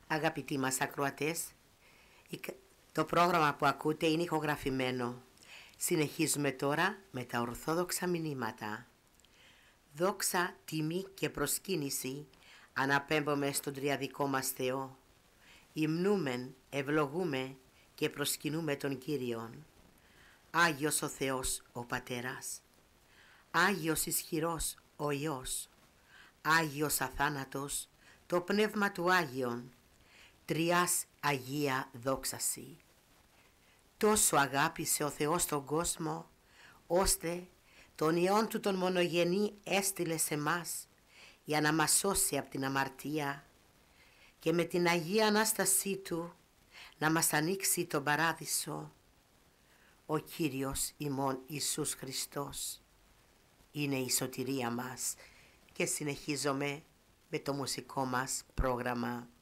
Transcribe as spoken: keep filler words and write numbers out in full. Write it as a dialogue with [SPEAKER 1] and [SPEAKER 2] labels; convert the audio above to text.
[SPEAKER 1] Αγαπητοί μας ακροατές, το πρόγραμμα που ακούτε είναι ηχογραφημένο. Συνεχίζουμε τώρα με τα ορθόδοξα μηνύματα. Δόξα, τιμή και προσκύνηση αναπέμπουμε στον τριαδικό μας Θεό. Υμνούμεν, ευλογούμε και προσκυνούμε τον Κύριον. Άγιος ο Θεός ο Πατέρας, Άγιος ισχυρός ο Υιός, Άγιος αθάνατος το Πνεύμα του Άγιον, Τριάς Αγία δόξαση. Τόσο αγάπησε ο Θεός τον κόσμο, ώστε τον Υιόν του τον μονογενή έστειλε σε μας για να μας σώσει από την αμαρτία και με την Αγία Ανάστασή Του να μας ανοίξει τον παράδεισο. Ο Κύριος ημών Ιησούς Χριστός είναι η σωτηρία μας και συνεχίζουμε με το μουσικό μας πρόγραμμα.